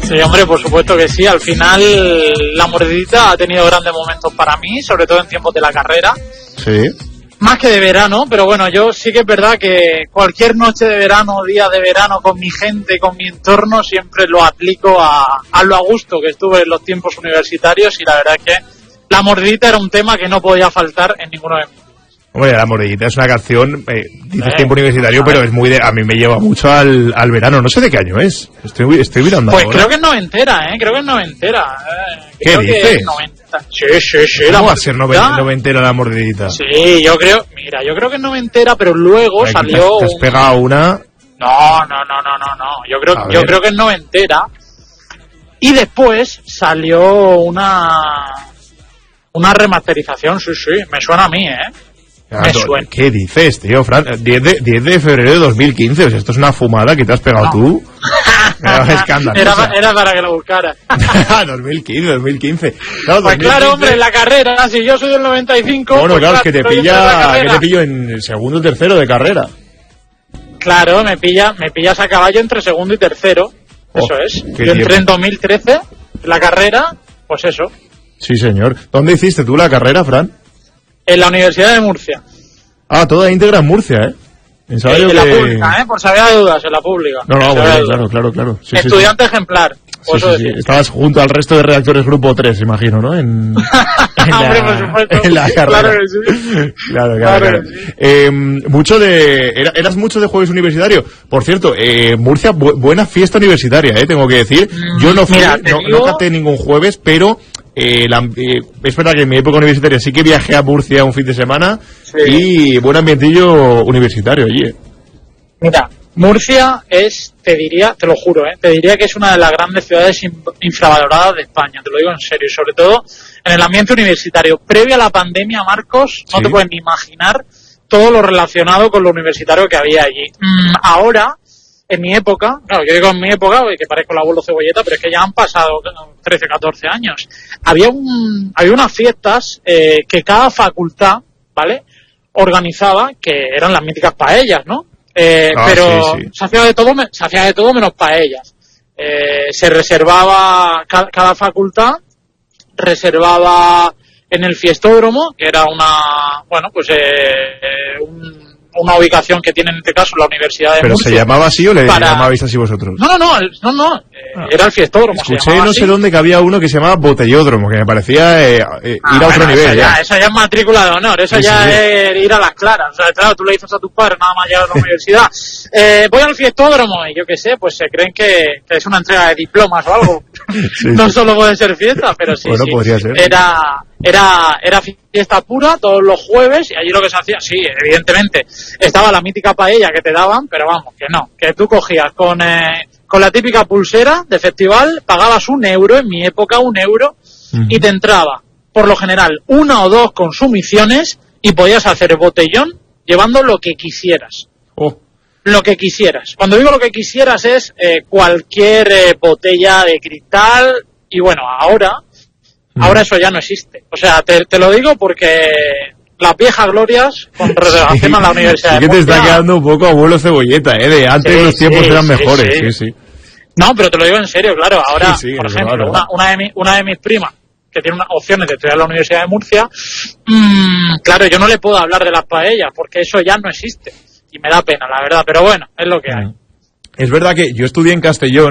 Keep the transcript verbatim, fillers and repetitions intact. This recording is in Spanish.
Sí, hombre, por supuesto que sí. Al final, la mordidita ha tenido grandes momentos para mí, sobre todo en tiempos de la carrera. Sí. Más que de verano, pero bueno, yo sí que es verdad que cualquier noche de verano o día de verano con mi gente, con mi entorno, siempre lo aplico a, a lo a gusto que estuve en los tiempos universitarios, y la verdad es que la mordidita era un tema que no podía faltar en ninguno de mis. Hombre, la mordidita es una canción, eh, dices eh, tiempo universitario, pero es muy de, a mí me lleva mucho al, al verano. No sé de qué año es. Estoy, estoy mirando Pues ahora. creo que es noventera, ¿eh? Creo que es noventera. Eh. ¿Qué creo dices? Que es noventa. Sí, sí, sí. ¿Cómo la va a ser mordidita? noventera la mordidita? Sí, yo creo, mira, yo creo que es noventera, pero luego Ay, salió. Te has, te has un... pegado una. No, no, no, no, no, no. Yo creo, yo creo que es noventera. Y después salió una una remasterización, sí, sí, me suena a mí, ¿eh? Me suena. ¿Qué dices, tío, Fran? diez de febrero de dos mil quince, o sea, esto es una fumada que te has pegado no. tú. Era, era para que lo buscara. dos mil quince, dos mil quince. Claro, pues dos mil quince... claro, hombre, en la carrera, si yo soy del noventa y cinco... Bueno, pues claro, es que te pilla, que te pillo pillo en el segundo y tercero de carrera. Claro, me pilla, me pillas a caballo entre segundo y tercero. Oh, eso es. Yo tiempo. Entré en dos mil trece, la carrera, pues eso. Sí, señor. ¿Dónde hiciste tú la carrera, Fran? En la Universidad de Murcia. Ah, toda íntegra en Murcia, ¿eh? Pensaba en yo la que... pública, ¿eh? Por saber dudas, en la pública. No, no, bueno, claro, claro, claro. Sí, Estudiante sí, sí. ejemplar. Sí, sí, sí. Estabas junto al resto de redactores grupo tres, imagino, ¿no? En, en, Hombre, por supuesto. En la carrera. Claro que sí. Claro, claro, claro. claro. Sí. Eh, mucho de... ¿Eras mucho de jueves universitario? Por cierto, eh, Murcia, bu buena fiesta universitaria, ¿eh? Tengo que decir. Yo no fui, Mira, no, digo... no caté ningún jueves, pero... Eh, la, eh, es verdad que en mi época universitaria sí que viajé a Murcia un fin de semana sí. Y buen ambientillo universitario allí. Eh. Mira, Murcia es, te diría, te lo juro, eh, te diría que es una de las grandes ciudades infravaloradas de España, te lo digo en serio, y sobre todo en el ambiente universitario. Previo a la pandemia, Marcos, no sí. te puedes ni imaginar todo lo relacionado con lo universitario que había allí. Mm, ahora... En mi época, claro, yo digo en mi época, que parezco el abuelo Cebolleta, pero es que ya han pasado trece, catorce años. Había un, había unas fiestas eh, que cada facultad, ¿vale?, organizaba, que eran las míticas paellas, ¿no? Eh, ah, pero sí, sí. Se hacía de todo, se hacía de todo menos paellas. Eh, se reservaba, cada, cada facultad reservaba en el fiestódromo, que era una, bueno, pues eh, un... una ubicación que tiene en este caso la Universidad de ¿Pero Murcia. se llamaba así o le para... llamabais así vosotros? No, no, no, no, no ah. era el fiestódromo. Escuché no sé así. Dónde que había uno que se llamaba botellódromo, que me parecía eh, eh, ah, ir a otro bueno, nivel. Eso ya, ya. Eso ya es matrícula de honor, eso sí, ya sí, es sí. ir a las claras. O sea, claro, tú le dices a tus padres nada más llegar a la universidad. Eh, voy al fiestódromo y yo qué sé, pues se creen que, que es una entrega de diplomas o algo. sí, no sí. Solo puede ser fiesta, pero sí, bueno, sí. podría ser. Era... Era, era fiesta pura todos los jueves y allí lo que se hacía, sí, evidentemente, estaba la mítica paella que te daban, pero vamos, que no, que tú cogías con, eh, con la típica pulsera de festival, pagabas un euro, en mi época un euro, uh-huh. y te entraba, por lo general, una o dos consumiciones y podías hacer el botellón llevando lo que quisieras. Oh. Lo que quisieras. Cuando digo lo que quisieras es eh, cualquier eh, botella de cristal y bueno, ahora... Ahora eso ya no existe. O sea, te, te lo digo porque las viejas glorias con relación sí, a la Universidad sí de Murcia... que te está quedando un poco abuelo Cebolleta, ¿eh? De antes sí, los tiempos sí, eran sí, mejores, sí. sí, sí. No, pero te lo digo en serio, claro. Ahora, sí, sí, por ejemplo, claro. una, una, de mi, una de mis primas que tiene unas opciones de estudiar en la Universidad de Murcia, mmm, claro, yo no le puedo hablar de las paellas porque eso ya no existe. Y me da pena, la verdad, pero bueno, es lo que hay. Es verdad que yo estudié en Castellón